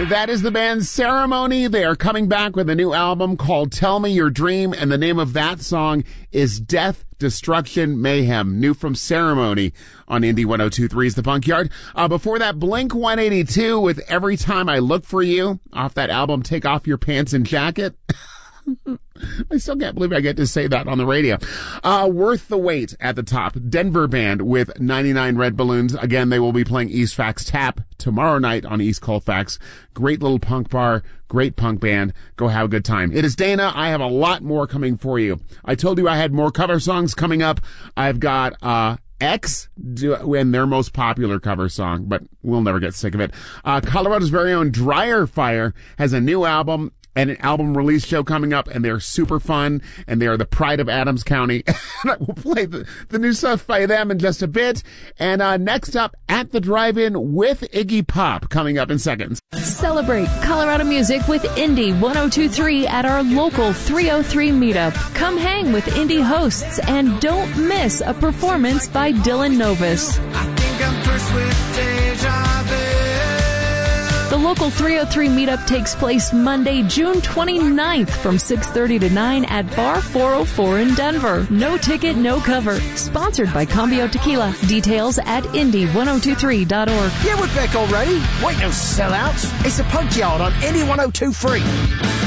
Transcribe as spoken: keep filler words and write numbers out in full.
That is the band Ceremony. They are coming back with a new album called Tell Me Your Dream, and the name of that song is Death, Destruction, Mayhem. New from Ceremony on Indie one oh two point three's The Punk Yard. Uh, before that, Blink one eighty-two with Every Time I Look For You off that album Take Off Your Pants and Jacket. I still can't believe I get to say that on the radio. Uh, Worth the Wait at the top. Denver band with ninety-nine Red Balloons. Again, they will be playing East Fax Tap tomorrow night on East Colfax. Great little punk bar. Great punk band. Go have a good time. It is Dana. I have a lot more coming for you. I told you I had more cover songs coming up. I've got, uh, X and their most popular cover song, but we'll never get sick of it. Uh, Colorado's very own Dryer Fire has a new album and an album release show coming up, and they're super fun, and they are the pride of Adams County. And I will play the, the new stuff by them in just a bit. And uh, next up, At the Drive-In with Iggy Pop, coming up in seconds. Celebrate Colorado music with Indie one oh two point three at our local three oh three meetup. Come hang with Indie hosts, and don't miss a performance by Dylan Novus. I think I'm cursed with deja vu. The local three oh three meetup takes place Monday, June twenty-ninth from six thirty to nine at Bar four oh four in Denver. No ticket, no cover. Sponsored by Cambio Tequila. Details at indie one oh two three dot org. Yeah, we're back already. Wait, no sellouts. It's the Punk Yard on Indie one oh two point three.